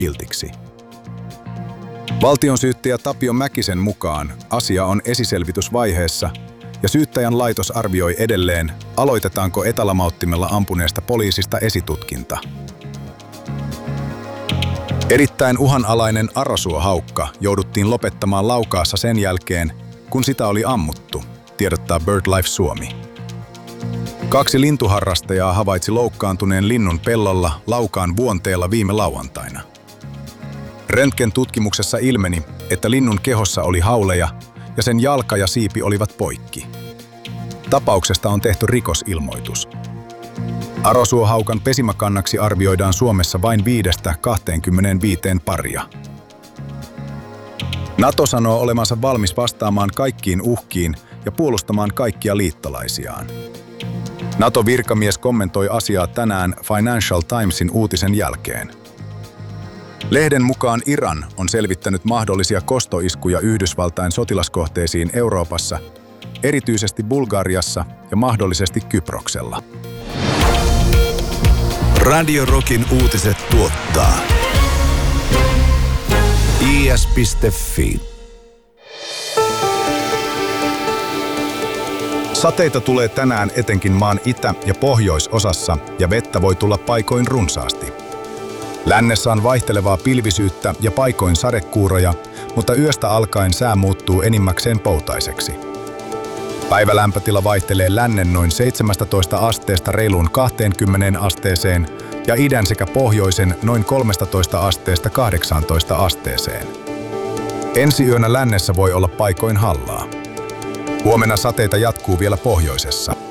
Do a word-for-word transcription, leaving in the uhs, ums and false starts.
kiltiksi. Valtionsyyttäjä Tapio Mäkisen mukaan asia on esiselvitysvaiheessa ja syyttäjän laitos arvioi edelleen, aloitetaanko etalamauttimella ampuneesta poliisista esitutkinta. Erittäin uhanalainen arasuohaukka jouduttiin lopettamaan Laukaassa sen jälkeen, kun sitä oli ammuttu, tiedottaa BirdLife Suomi. Kaksi lintuharrastajaa havaitsi loukkaantuneen linnun pellolla Laukaan vuonteella viime lauantaina. Röntgen-tutkimuksessa ilmeni, että linnun kehossa oli hauleja ja sen jalka ja siipi olivat poikki. Tapauksesta on tehty rikosilmoitus. Arasuohaukan pesimäkannaksi arvioidaan Suomessa vain viidestä kahteenkymmeneenviiteen paria. NATO sanoo olevansa valmis vastaamaan kaikkiin uhkiin ja puolustamaan kaikkia liittolaisiaan. NATO-virkamies kommentoi asiaa tänään Financial Timesin uutisen jälkeen. Lehden mukaan Iran on selvittänyt mahdollisia kostoiskuja Yhdysvaltain sotilaskohteisiin Euroopassa, erityisesti Bulgariassa ja mahdollisesti Kyproksella. Radio Rockin uutiset tuottaa i s piste f i. Sateita tulee tänään etenkin maan itä- ja pohjoisosassa ja vettä voi tulla paikoin runsaasti. Lännessä on vaihtelevaa pilvisyyttä ja paikoin sadekuuroja, mutta yöstä alkaen sää muuttuu enimmäkseen poutaiseksi. Päivälämpötila vaihtelee lännen noin seitsemästätoista asteesta reiluun kaksikymmentä asteeseen ja idän sekä pohjoisen noin kolmestatoista asteesta kahdeksaantoista asteeseen. Ensi yönä lännessä voi olla paikoin hallaa. Huomenna sateita jatkuu vielä pohjoisessa.